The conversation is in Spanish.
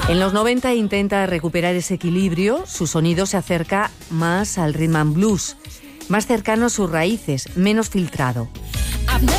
En los 90 intenta recuperar ese equilibrio, su sonido se acerca más al rhythm and blues, más cercano a sus raíces, menos filtrado.